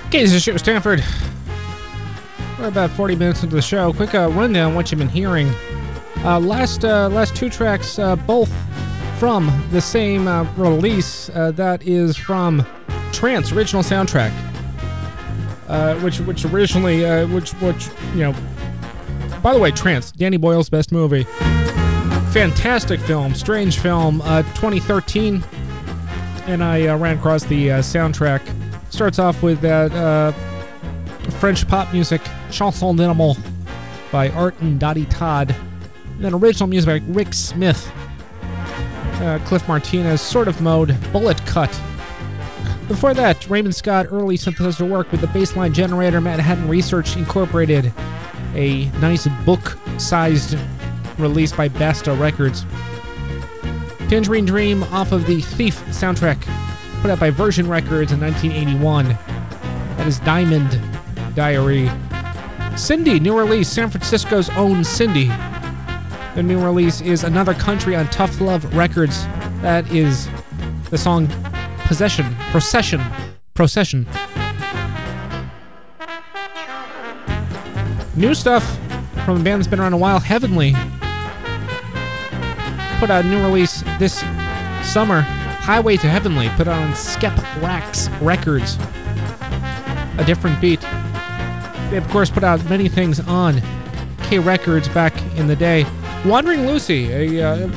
Okay, this is Show Stanford. We're about 40 minutes into the show. Quick rundown what you've been hearing. Last two tracks, both from the same release. That is from Trance original soundtrack, which originally, by the way, Trance, Danny Boyle's best movie. Fantastic film, strange film, 2013, and I ran across the soundtrack. Starts off with that French pop music, Chanson d'Animal by Art and Dottie Todd. And then original music by Rick Smith, Cliff Martinez, Sort of Mode, Bullet Cut. Before that, Raymond Scott, early synthesizer work with the Bassline Generator, Manhattan Research Incorporated, a nice book-sized release by Basta Records. Tangerine Dream off of the Thief soundtrack, put out by Version Records in 1981. That is Diamond Diary. Cindy, new release, San Francisco's own Cindy. The new release is Another Country on Tough Love Records. That is the song Procession. New stuff from a band that's been around a while, Heavenly. Put out a new release this summer, Highway to Heavenly, put out on Skep Rax Records. A different beat. They, of course, put out many things on K Records back in the day. Wandering Lucy, a